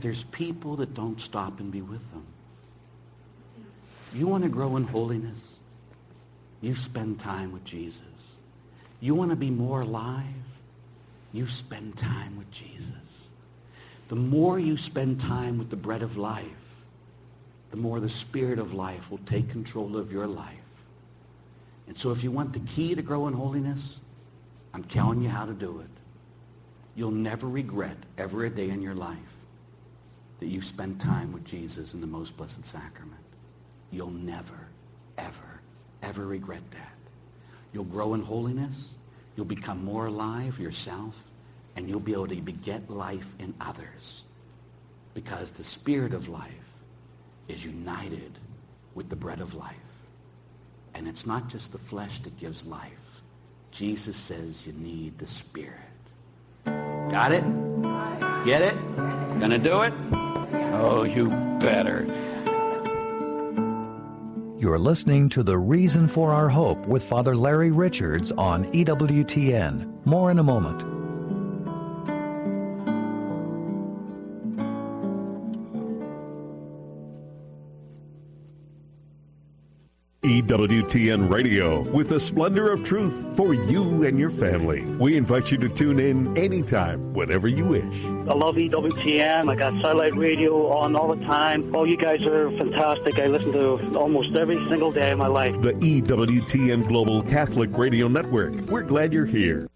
there's people that don't stop and be with them. You want to grow in holiness? You spend time with Jesus. You want to be more alive? You spend time with Jesus. The more you spend time with the bread of life, the more the Spirit of life will take control of your life. And so if you want the key to grow in holiness, I'm telling you how to do it. You'll never regret ever a day in your life that you spend time with Jesus in the most blessed sacrament. You'll never, ever, ever regret that. You'll grow in holiness. You'll become more alive yourself, and you'll be able to beget life in others, because the Spirit of life is united with the bread of life. And it's not just the flesh that gives life. Jesus says you need the Spirit. Got it? Get it? Gonna do it? Oh, you better. You're listening to The Reason for Our Hope with Father Larry Richards on EWTN. More in a moment. EWTN Radio, with the splendor of truth for you and your family. We invite you to tune in anytime, whenever you wish. I love EWTN. I got satellite radio on all the time. Oh, you guys are fantastic. I listen to almost every single day of my life. The EWTN Global Catholic Radio Network. We're glad you're here.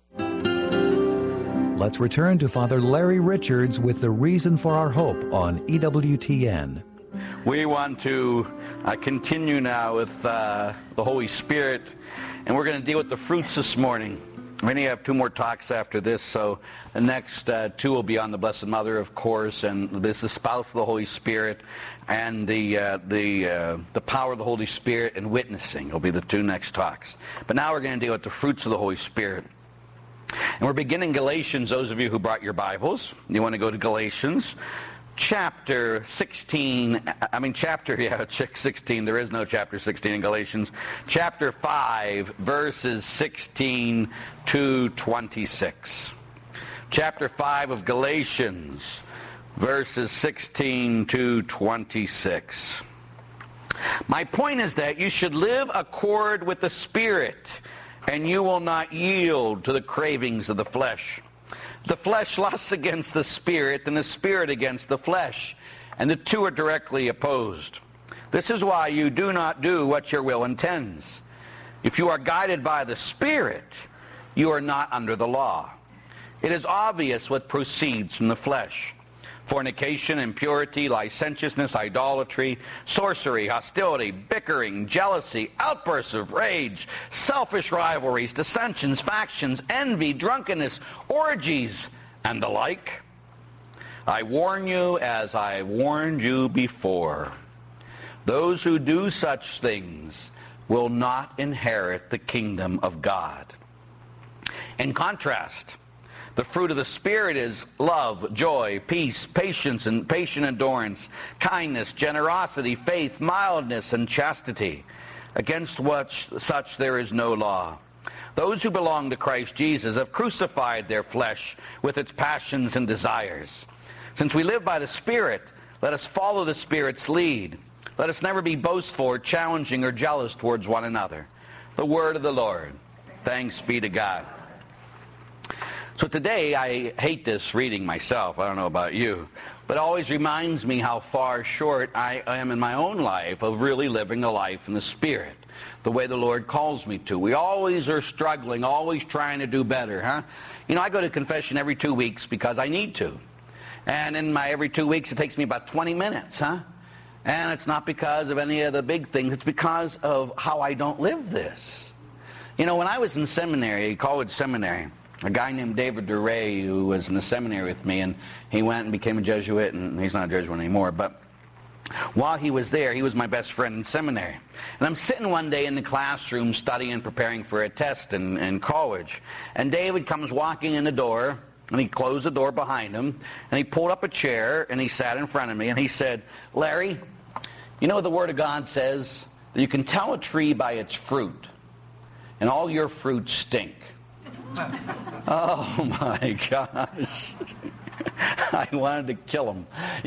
Let's return to Father Larry Richards with The Reason for Our Hope on EWTN. We want to continue now with the Holy Spirit, and we're going to deal with the fruits this morning. We only have 2 more talks after this, so the next 2 will be on the Blessed Mother, of course, and this is the spouse of the Holy Spirit, and the power of the Holy Spirit and witnessing will be the 2 next talks. But now we're going to deal with the fruits of the Holy Spirit. And we're beginning Galatians. Those of you who brought your Bibles, you want to go to Galatians chapter 16, chapter 16, there is no chapter 16 in Galatians, chapter 5, verses 16 to 26. Chapter 5 of Galatians, verses 16 to 26. My point is that you should live accord with the Spirit, and you will not yield to the cravings of the flesh. The flesh lusts against the Spirit, and the Spirit against the flesh, and the 2 are directly opposed. This is why you do not do what your will intends. If you are guided by the Spirit, you are not under the law. It is obvious what proceeds from the flesh: fornication, impurity, licentiousness, idolatry, sorcery, hostility, bickering, jealousy, outbursts of rage, selfish rivalries, dissensions, factions, envy, drunkenness, orgies, and the like. I warn you, as I warned you before, those who do such things will not inherit the kingdom of God. In contrast, the fruit of the Spirit is love, joy, peace, patience, and patient endurance, kindness, generosity, faith, mildness, and chastity. Against such there is no law. Those who belong to Christ Jesus have crucified their flesh with its passions and desires. Since we live by the Spirit, let us follow the Spirit's lead. Let us never be boastful or challenging or jealous towards one another. The word of the Lord. Thanks be to God. So today, I hate this reading myself. I don't know about you. But it always reminds me how far short I am in my own life of really living a life in the Spirit, the way the Lord calls me to. We always are struggling, always trying to do better, huh? You know, I go to confession every 2 weeks because I need to. And in my every 2 weeks, it takes me about 20 minutes, huh? And it's not because of any of the big things. It's because of how I don't live this. You know, when I was in seminary, college seminary, a guy named David DeRay, who was in the seminary with me, and he went and became a Jesuit, and he's not a Jesuit anymore, but while he was there, he was my best friend in seminary. And I'm sitting one day in the classroom studying, preparing for a test in college, and David comes walking in the door, and he closed the door behind him, and he pulled up a chair, and he sat in front of me, and he said, Larry, you know the Word of God says that you can tell a tree by its fruit, and all your fruits stink. Oh my gosh. I wanted to kill him.